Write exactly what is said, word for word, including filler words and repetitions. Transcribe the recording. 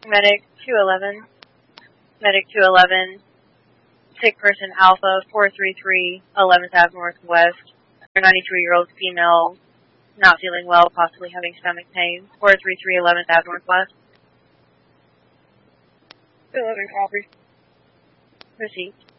Medic two eleven. Medic two eleven. Sick person Alpha four three three, eleventh Avenue Northwest. A ninety-three-year-old female, not feeling well, possibly having stomach pain. four three three, eleventh Avenue Northwest. eleven copy. Receipt.